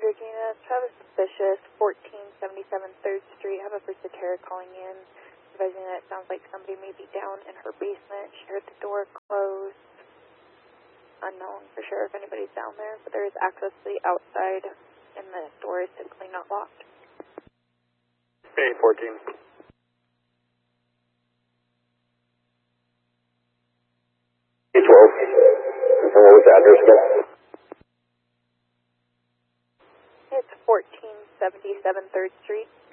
Georgina. Travis suspicious, 1477 3rd Street. I have a Brisa Terra calling in, advising that it sounds like somebody may be down in her basement. She heard the door close. Unknown for sure if anybody's down there, but there is access to the outside, and the door is typically not locked. Hey, 14. Hey, 12. And what was the address again? It's 1477 3rd Street.